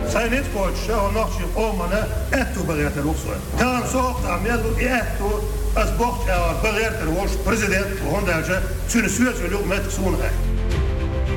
Zijn niet coach, zo nog je omane, etto bereid er ook zo. Dan zorgt aan mij dat etto als bocht bereid er was president, 100 jaar, toen is het zo met zo'n recht.